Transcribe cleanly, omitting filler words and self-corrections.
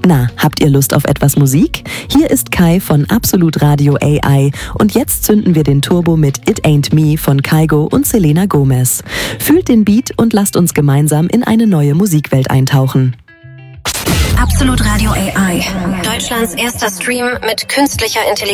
Na, habt ihr Lust auf etwas Musik? Hier ist Kai von Absolut Radio AI und jetzt zünden wir den Turbo mit It Ain't Me von Kygo und Selena Gomez. Fühlt den Beat und lasst uns gemeinsam in eine neue Musikwelt eintauchen. Absolut Radio AI. Deutschlands erster Stream mit künstlicher Intelligenz.